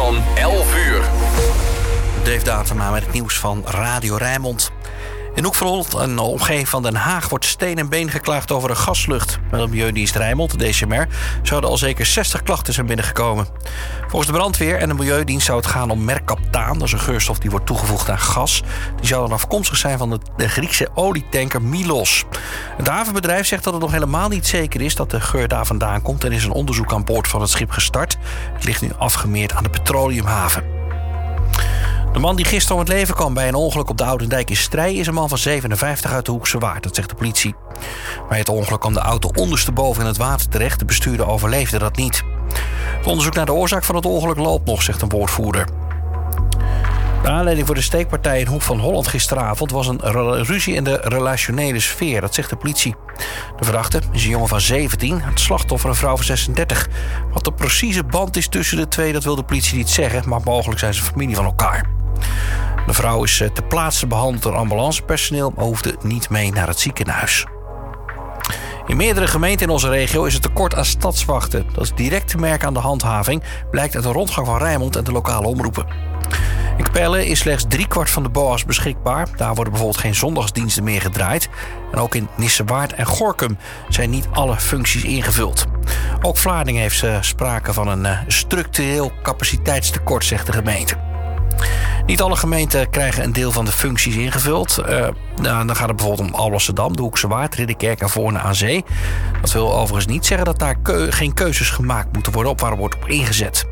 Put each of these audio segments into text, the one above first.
van 11 uur. Dave Datema met het nieuws van Radio Rijnmond. In Hoek van Holland en de omgeving van Den Haag wordt steen en been geklaagd over de gaslucht. Met de Milieudienst Rijnmond, de DCMR, zouden al zeker 60 klachten zijn binnengekomen. Volgens de brandweer en de Milieudienst zou het gaan om mercaptaan. Dat is een geurstof die wordt toegevoegd aan gas. Die zou dan afkomstig zijn van de Griekse olietanker Milos. Het havenbedrijf zegt dat het nog helemaal niet zeker is dat de geur daar vandaan komt. En is een onderzoek aan boord van het schip gestart. Het ligt nu afgemeerd aan de petroleumhaven. De man die gisteren om het leven kwam bij een ongeluk op de Oudendijk in Strijen is een man van 57 uit de Hoekse Waard, dat zegt de politie. Bij het ongeluk kwam de auto ondersteboven in het water terecht. De bestuurder overleefde dat niet. Het onderzoek naar de oorzaak van het ongeluk loopt nog, zegt een woordvoerder. De aanleiding voor de steekpartij in Hoek van Holland gisteravond was een ruzie in de relationele sfeer, dat zegt de politie. De verdachte is een jongen van 17, het slachtoffer een vrouw van 36. Wat de precieze band is tussen de twee, dat wil de politie niet zeggen, maar mogelijk zijn ze familie van elkaar. De vrouw is ter plaatse behandeld door ambulancepersoneel, maar hoefde niet mee naar het ziekenhuis. In meerdere gemeenten in onze regio is het tekort aan stadswachten. Dat is direct te merken aan de handhaving, blijkt uit de rondgang van Rijnmond en de lokale omroepen. In Capelle is slechts 3/4 van de BOA's beschikbaar. Daar worden bijvoorbeeld geen zondagsdiensten meer gedraaid. En ook in Nissewaard en Gorinchem zijn niet alle functies ingevuld. Ook Vlaardingen heeft sprake van een structureel capaciteitstekort, zegt de gemeente. Niet alle gemeenten krijgen een deel van de functies ingevuld. Dan gaat het bijvoorbeeld om Alblasserdam, de Hoekse Waard, Ridderkerk en Voorne aan Zee. Dat wil overigens niet zeggen dat daar geen keuzes gemaakt moeten worden op waar er wordt op ingezet.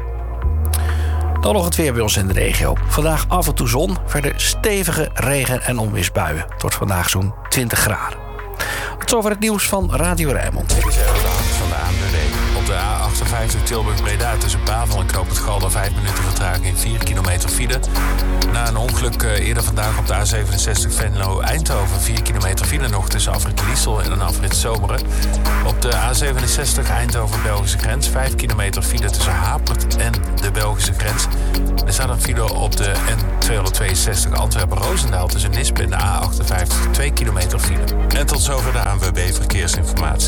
Dan nog het weer bij ons in de regio. Vandaag af en toe zon, verder stevige regen- en onweersbuien. Het wordt vandaag zo'n 20 graden. Tot zover het nieuws van Radio Rijnmond. Dit is van de ANWB. Op de A58 Tilburg-Breda tussen Bavel en Knoop het Galder 5 minuten vertraging, 4 kilometer file. Na een ongeluk eerder vandaag op de A67 Venlo-Eindhoven 4 kilometer file nog tussen afrit Liesel en afrit Zomeren. Op de A67 Eindhoven-Belgische grens 5 kilometer file tussen Hapert en de Belgische grens. Er staat een file op de N262 Antwerpen-Roosendaal tussen Nispe en de A58 2 kilometer file. En tot zover de ANWB Verkeersinformatie.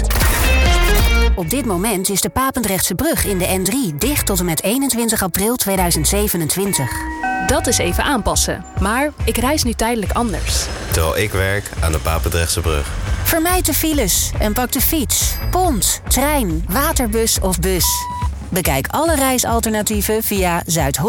Op dit moment is de Papendrechtse brug in de N3 dicht tot en met 21 april 2027. Dat is even aanpassen. Maar ik reis nu tijdelijk anders. Terwijl ik werk aan de Papendrechtse brug. Vermijd de files en pak de fiets, pont, trein, waterbus of bus. Bekijk alle reisalternatieven via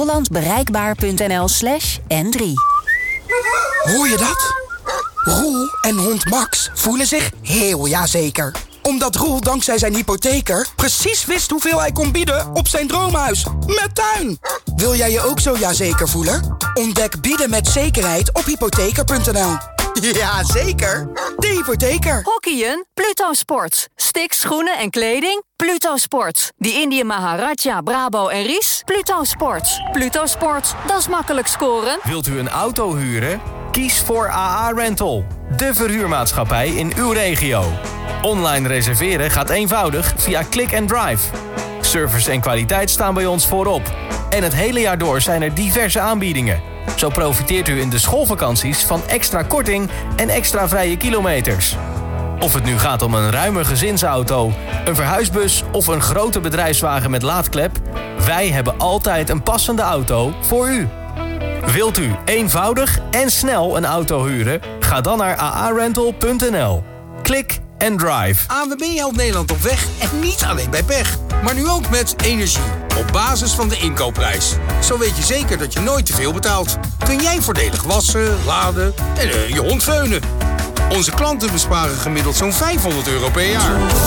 zuidhollandbereikbaar.nl/N3. Hoor je dat? Roel en hond Max voelen zich heel jazeker. Omdat Roel dankzij zijn hypotheker precies wist hoeveel hij kon bieden op zijn droomhuis. Met tuin! Wil jij je ook zo jazeker voelen? Ontdek bieden met zekerheid op hypotheker.nl. Ja, zeker. De hypotheker. Hockeyen? Pluto Sports. Sticks, schoenen en kleding? Pluto Sports. Die Indië Maharaja, Brabo en Ries? Pluto Sports. Pluto Sports, dat is makkelijk scoren. Wilt u een auto huren? Kies voor AA Rental, de verhuurmaatschappij in uw regio. Online reserveren gaat eenvoudig via Click and Drive. Service en kwaliteit staan bij ons voorop. En het hele jaar door zijn er diverse aanbiedingen. Zo profiteert u in de schoolvakanties van extra korting en extra vrije kilometers. Of het nu gaat om een ruime gezinsauto, een verhuisbus of een grote bedrijfswagen met laadklep, wij hebben altijd een passende auto voor u. Wilt u eenvoudig en snel een auto huren? Ga dan naar aarental.nl. Klik and drive. ANWB helpt Nederland op weg en niet alleen bij pech. Maar nu ook met energie. Op basis van de inkoopprijs. Zo weet je zeker dat je nooit te veel betaalt. Kun jij voordelig wassen, laden en je hond veunen. Onze klanten besparen gemiddeld zo'n €500 per jaar.